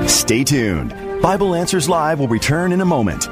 Stay tuned. Bible Answers Live will return in a moment.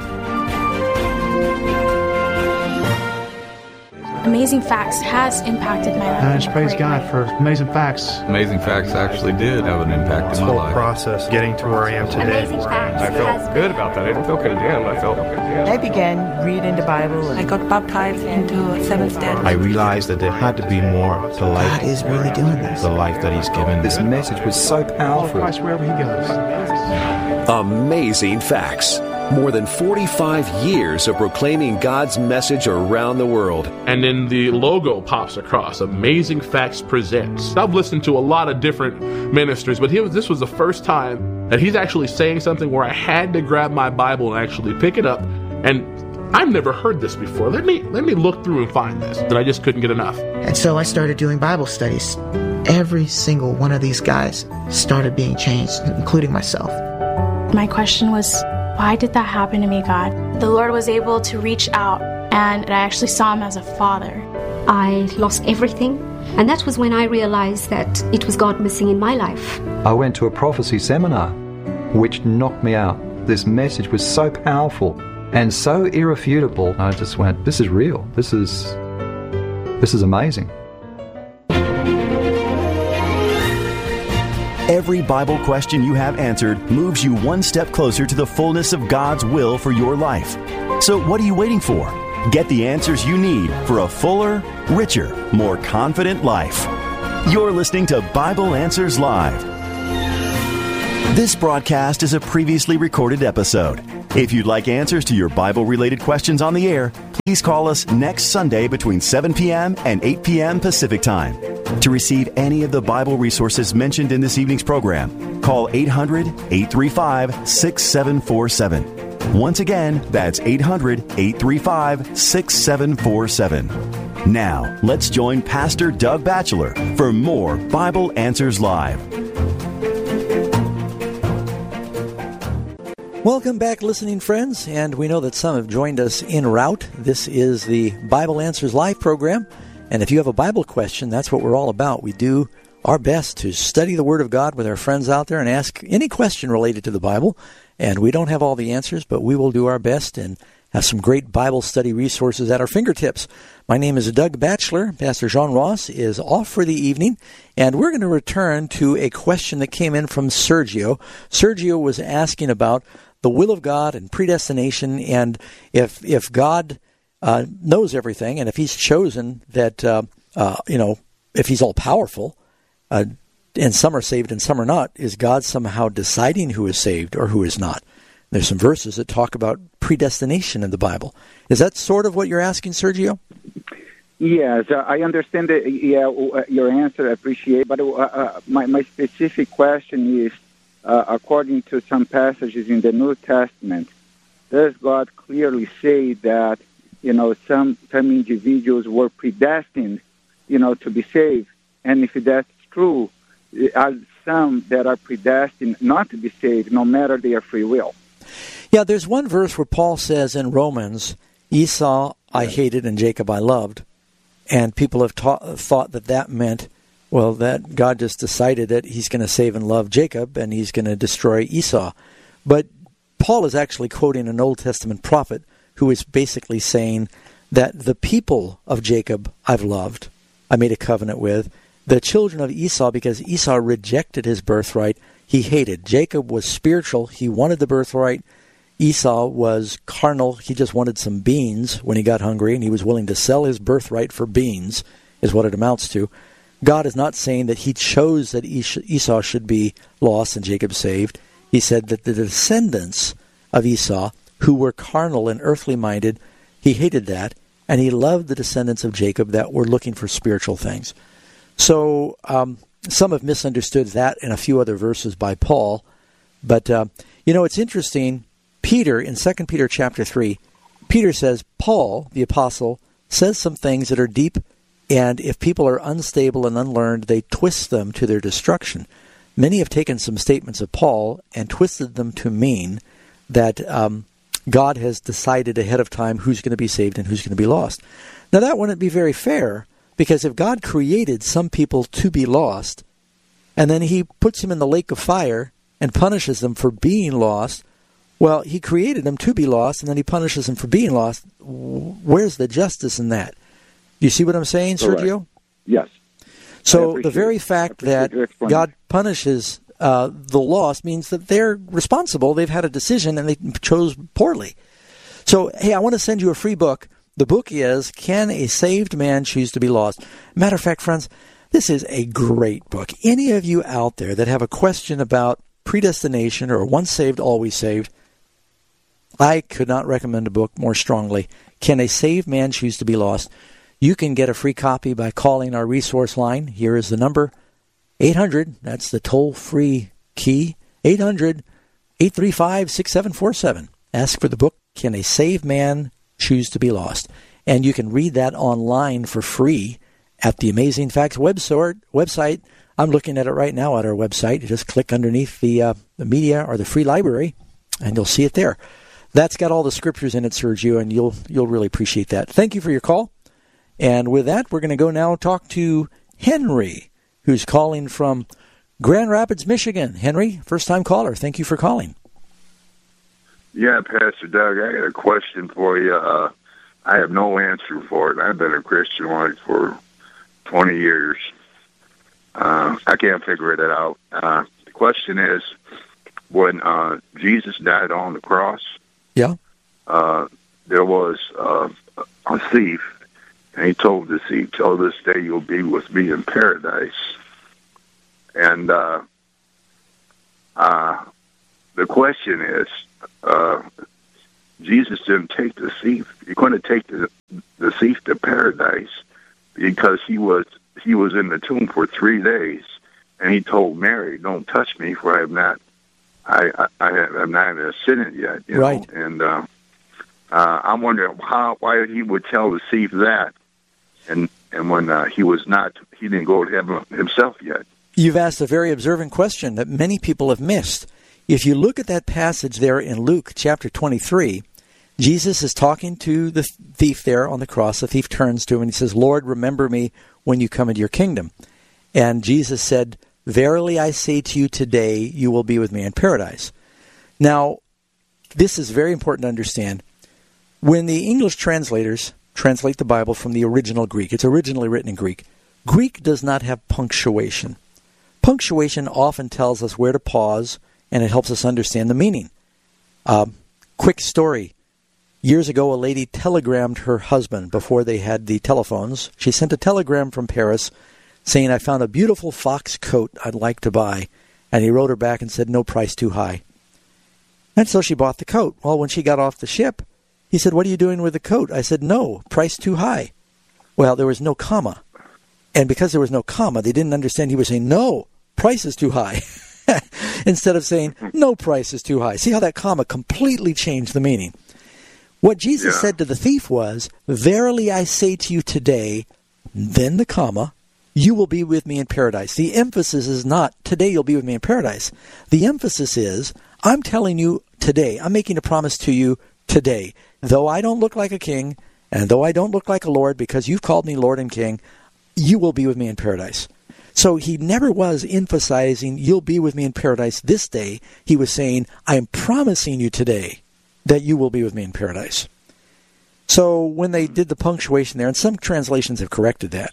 Amazing Facts has impacted my life. I just praise God for Amazing Facts. Amazing Facts actually did have an impact in my life. This whole process, getting to where I am today. Amazing Facts. I felt good about that. I didn't feel condemned. I felt condemned. I began reading the Bible. I got baptized into Seventh-day. I realized that there had to be more to life. God is really doing this. The life that He's given. This message was so powerful. Christ wherever He goes. Amazing Facts. More than 45 years of proclaiming God's message around the world. And then the logo pops across, Amazing Facts Presents. I've listened to a lot of different ministers, but this was the first time that he's actually saying something where I had to grab my Bible and actually pick it up. And I've never heard this before. Let me look through and find this. And I just couldn't get enough. And so I started doing Bible studies. Every single one of these guys started being changed, including myself. My question was, why did that happen to me, God? The Lord was able to reach out, and I actually saw Him as a father. I lost everything, and that was when I realized that it was God missing in my life. I went to a prophecy seminar, which knocked me out. This message was so powerful and so irrefutable. I just went, this is real. This is amazing. Every Bible question you have answered moves you one step closer to the fullness of God's will for your life. So what are you waiting for? Get the answers you need for a fuller, richer, more confident life. You're listening to Bible Answers Live. This broadcast is a previously recorded episode. If you'd like answers to your Bible-related questions on the air, please call us next Sunday between 7 p.m. and 8 p.m. Pacific Time. To receive any of the Bible resources mentioned in this evening's program, call 800-835-6747. Once again, that's 800-835-6747. Now, let's join Pastor Doug Batchelor for more Bible Answers Live. Welcome back, listening friends, and we know that some have joined us en route. This is the Bible Answers Live program, and if you have a Bible question, that's what we're all about. We do our best to study the Word of God with our friends out there and ask any question related to the Bible, and we don't have all the answers, but we will do our best and have some great Bible study resources at our fingertips. My name is Doug Batchelor. Pastor John Ross is off for the evening, and we're going to return to a question that came in from Sergio. Sergio was asking about the will of God and predestination, and if God knows everything, and if He's chosen that, if He's all-powerful, and some are saved and some are not, is God somehow deciding who is saved or who is not? There's some verses that talk about predestination in the Bible. Is that sort of what you're asking, Sergio? Yes, I understand your answer. I appreciate it. But my specific question is, according to some passages in the New Testament, does God clearly say that, some individuals were predestined, to be saved? And if that's true, are some that are predestined not to be saved, no matter their free will? Yeah, there's one verse where Paul says in Romans, Esau I hated and Jacob I loved. And people have thought that meant, well, that God just decided that He's going to save and love Jacob and He's going to destroy Esau. But Paul is actually quoting an Old Testament prophet who is basically saying that the people of Jacob I've loved, I made a covenant with. The children of Esau, because Esau rejected his birthright, he hated. Jacob was spiritual. He wanted the birthright. Esau was carnal. He just wanted some beans when he got hungry, and he was willing to sell his birthright for beans, is what it amounts to. God is not saying that He chose that Esau should be lost and Jacob saved. He said that the descendants of Esau, who were carnal and earthly minded, He hated that, and He loved the descendants of Jacob that were looking for spiritual things. So some have misunderstood that and a few other verses by Paul. But, it's interesting. Peter, in 2 Peter chapter 3, Peter says, Paul, the apostle, says some things that are deep, and if people are unstable and unlearned, they twist them to their destruction. Many have taken some statements of Paul and twisted them to mean that God has decided ahead of time who's going to be saved and who's going to be lost. Now, that wouldn't be very fair, because if God created some people to be lost, and then He puts them in the lake of fire and punishes them for being lost, well, he created them to be lost, and then he punishes them for being lost. Where's the justice in that? Do you see what I'm saying, Sergio? Yes. So the very fact that God punishes the lost means that they're responsible. They've had a decision, and they chose poorly. So, hey, I want to send you a free book. The book is Can a Saved Man Choose to Be Lost? Matter of fact, friends, this is a great book. Any of you out there that have a question about predestination or once saved, always saved, I could not recommend a book more strongly. Can a Saved Man Choose to Be Lost? You can get a free copy by calling our resource line. Here is the number, 800, that's the toll-free key, 800-835-6747. Ask for the book, Can a Saved Man Choose to Be Lost? And you can read that online for free at the Amazing Facts website. I'm looking at it right now at our website. You just click underneath the media or the free library, and you'll see it there. That's got all the scriptures in it, Sergio, and you'll really appreciate that. Thank you for your call. And with that, we're going to go now talk to Henry, who's calling from Grand Rapids, Michigan. Henry, first-time caller. Thank you for calling. Yeah, Pastor Doug, I got a question for you. I have no answer for it. I've been a Christian for 20 years. I can't figure it out. The question is, when Jesus died on the cross, there was a thief, and he told the thief, "Till this day you'll be with me in paradise." And the question is, Jesus didn't take the thief. He couldn't take the thief to paradise because he was in the tomb for 3 days, and he told Mary, "Don't touch me, for I'm not sinned yet." You know? And I'm wondering why he would tell the thief that, and when he didn't go to heaven himself yet. You've asked a very observant question that many people have missed. If you look at that passage there in Luke chapter 23, Jesus is talking to the thief there on the cross. The thief turns to him and he says, "Lord, remember me when you come into your kingdom." And Jesus said, "Verily I say to you, today you will be with me in paradise." Now, this is very important to understand. When the English translators translate the Bible from the original Greek, it's originally written in Greek. Greek does not have punctuation. Punctuation often tells us where to pause, and it helps us understand the meaning. Quick story. Years ago, a lady telegrammed her husband before they had the telephones. She sent a telegram from Paris saying, "I found a beautiful fox coat I'd like to buy." And he wrote her back and said, "No price too high." And so she bought the coat. Well, when she got off the ship, he said, "What are you doing with the coat?" I said, "No, price too high." Well, there was no comma. And because there was no comma, they didn't understand he was saying, "No, price is too high." Instead of saying, "No, price is too high." See how that comma completely changed the meaning. What Jesus said to the thief was, "Verily I say to you today," then the comma, "you will be with me in paradise." The emphasis is not, "Today you'll be with me in paradise." The emphasis is, I'm telling you today, I'm making a promise to you today. Though I don't look like a king, and though I don't look like a Lord, because you've called me Lord and King, you will be with me in paradise. So he never was emphasizing, "You'll be with me in paradise this day." He was saying, "I am promising you today that you will be with me in paradise." So when they did the punctuation there, and some translations have corrected that,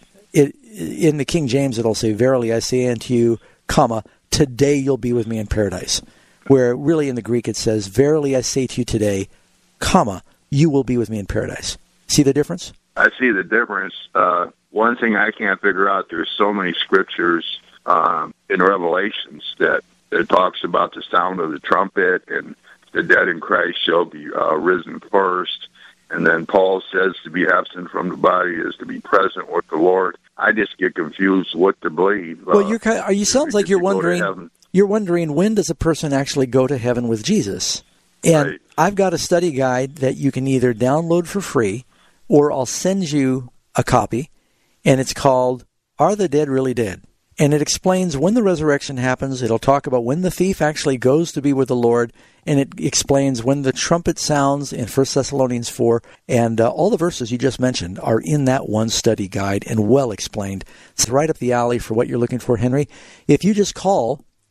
in the King James it'll say, "Verily I say unto you, comma, today you'll be with me in paradise." Where really in the Greek it says, "Verily I say to you today, comma, you will be with me in paradise." See the difference? I see the difference. One thing I can't figure out, there's so many scriptures in Revelations that it talks about the sound of the trumpet and the dead in Christ shall be risen first. And then Paul says to be absent from the body is to be present with the Lord. I just get confused what to believe. Well, you sounds like you're wondering when does a person actually go to heaven with Jesus? And I've got a study guide that you can either download for free or I'll send you a copy, and it's called Are the Dead Really Dead? And it explains when the resurrection happens. It'll talk about when the thief actually goes to be with the Lord, and it explains when the trumpet sounds in 1 Thessalonians 4. And all the verses you just mentioned are in that one study guide and well explained. It's right up the alley for what you're looking for, Henry. If you just call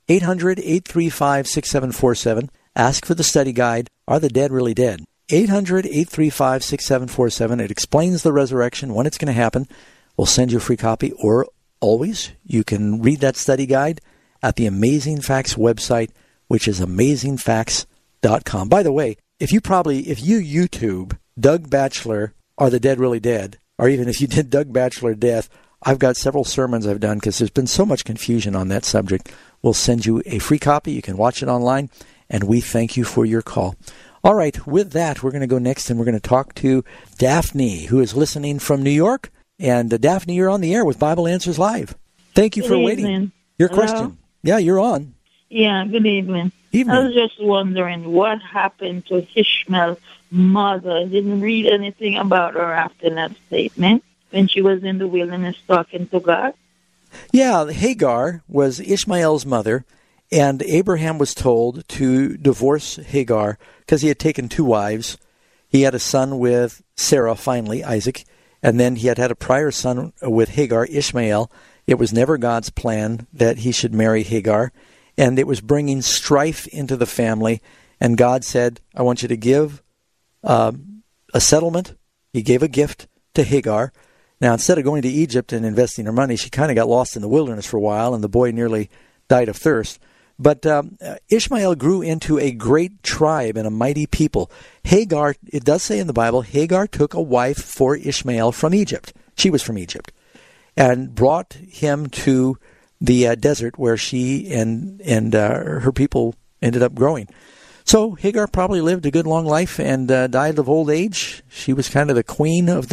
800-835-6747. Ask for the study guide, Are the Dead Really Dead? 800-835-6747. It explains the resurrection, when it's going to happen. We'll send you a free copy, or always, you can read that study guide at the Amazing Facts website, which is amazingfacts.com. By the way, if you YouTube Doug Batchelor, Are the Dead Really Dead? Or even if you did Doug Batchelor Death, I've got several sermons I've done because there's been so much confusion on that subject. We'll send you a free copy. You can watch it online, and we thank you for your call. All right, with that, we're going to go next, and we're going to talk to Daphne, who is listening from New York. And Daphne, you're on the air with Bible Answers Live. Thank you for waiting. Your question. Yeah, you're on. Yeah, good evening. I was just wondering what happened to Ishmael's mother. I didn't read anything about her after that statement when she was in the wilderness talking to God. Yeah, Hagar was Ishmael's mother, and Abraham was told to divorce Hagar because he had taken 2 wives. He had a son with Sarah, finally, Isaac, and then he had a prior son with Hagar, Ishmael. It was never God's plan that he should marry Hagar, and it was bringing strife into the family. And God said, I want you to give a settlement. He gave a gift to Hagar. Now, instead of going to Egypt and investing her money, she kind of got lost in the wilderness for a while, and the boy nearly died of thirst. But Ishmael grew into a great tribe and a mighty people. Hagar, it does say in the Bible, Hagar took a wife for Ishmael from Egypt. She was from Egypt. And brought him to the desert where she and her people ended up growing. So Hagar probably lived a good long life and died of old age. She was kind of the queen of the